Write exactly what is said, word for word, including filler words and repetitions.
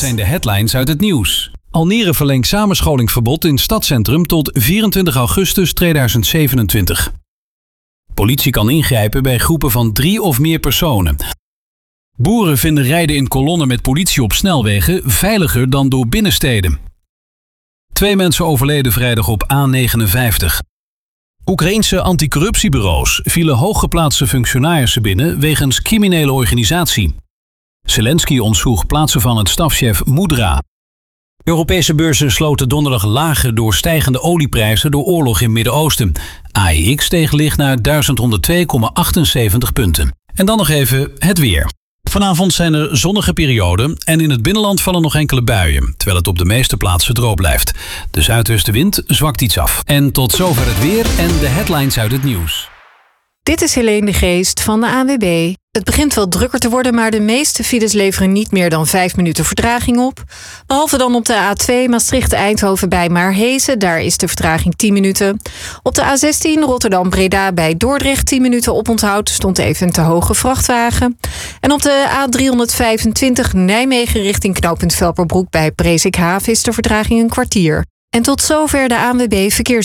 zijn de headlines uit het nieuws. Almere verlengt samenscholingsverbod in stadscentrum tot vierentwintig augustus tweeduizend zevenentwintig. Politie kan ingrijpen bij groepen van drie of meer personen. Boeren vinden rijden in kolonnen met politie op snelwegen veiliger dan door binnensteden. Twee mensen overleden vrijdag op A negenenvijftig. Oekraïense anticorruptiebureaus vielen hooggeplaatste functionarissen binnen wegens criminele organisatie. Zelensky ontsloeg plaatsen van het stafchef Moudra. Europese beurzen sloten donderdag lager door stijgende olieprijzen door oorlog in Midden-Oosten. A E X steeg licht naar duizend honderdtwee komma achtenzeventig punten. En dan nog even het weer. Vanavond zijn er zonnige perioden en in het binnenland vallen nog enkele buien, terwijl het op de meeste plaatsen droog blijft. De zuidoostenwind zwakt iets af. En tot zover het weer en de headlines uit het nieuws. Dit is Helene de Geest van de A N W B. Het begint wel drukker te worden, maar de meeste files leveren niet meer dan vijf minuten vertraging op. Behalve dan op de A twee Maastricht-Eindhoven bij Maarhezen. Daar is de vertraging tien minuten. Op de A zestien Rotterdam-Breda bij Dordrecht tien minuten oponthoud. Stond even een te hoge vrachtwagen. En op de A driehonderdvijfentwintig Nijmegen richting knooppunt Velperbroek bij Presikhaven is de vertraging een kwartier. En tot zover de A N W B Verkeers.